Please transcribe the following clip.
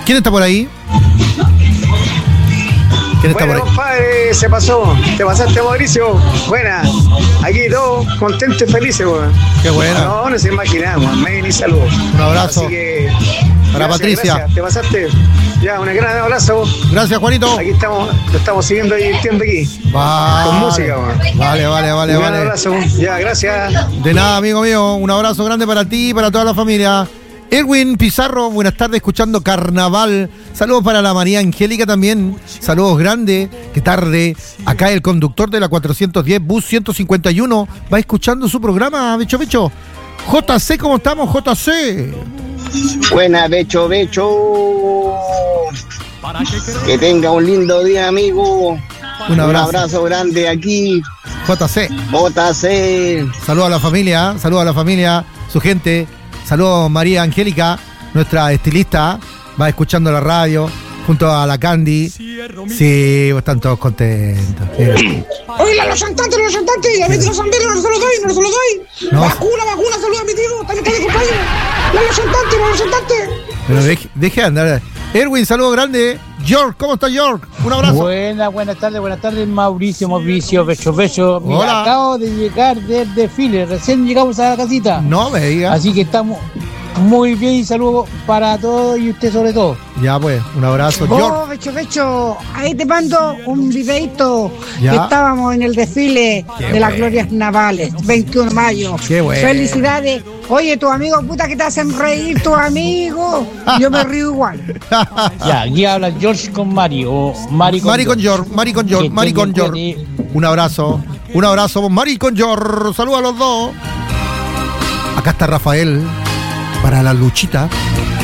¿Quién está por ahí? Bueno, compadre, se pasó. Te pasaste, Mauricio. Buena. Aquí todos contentos y felices, weón. Qué bueno. No se imaginamos. Amén y saludos. Un abrazo. Así que, para Patricia. Gracias. Te pasaste. Ya, un gran abrazo. Gracias, Juanito. Aquí estamos, lo estamos siguiendo y divirtiendo aquí. Vale. Con música, weón. Vale. Un gran abrazo. Ya, gracias. De nada, amigo mío. Un abrazo grande para ti y para toda la familia. Erwin Pizarro, buenas tardes, escuchando Carnaval. Saludos para la María Angélica también. Saludos grandes. Qué tarde. Acá el conductor de la 410, bus 151, va escuchando su programa, Becho Becho. JC, ¿cómo estamos, JC? Buena, Becho. Que tenga un lindo día, amigo. Un abrazo grande aquí. JC. Saludos a la familia, su gente. Saludos María Angélica, nuestra estilista, va escuchando la radio junto a la Candy. Sí, están todos contentos. Oye, los cantantes, a mí los santeros no se los doy. No. Vacuna, saluda a mi tío, también está de compañero. Los cantantes. Pero deje de andar. Erwin, saludo grande. George, ¿cómo está George? Un abrazo. Buenas tardes, Mauricio, Becho. Mira, hola. acabo de llegar del desfile, recién llegamos a la casita. No me digas. Así que estamos muy bien y saludos para todos y usted sobre todo. Ya pues, un abrazo, George. Becho, ahí te mando un videito. Ya. Que estábamos en el desfile de las glorias navales, 21 de mayo. Qué bueno. Felicidades. Oye, tus amigos, puta, que te hacen reír tus amigos. Yo me río igual. Ya, aquí habla George con Mari o Mari con George. Un abrazo, Mari con George. Saludos a los dos. Acá está Rafael para la luchita.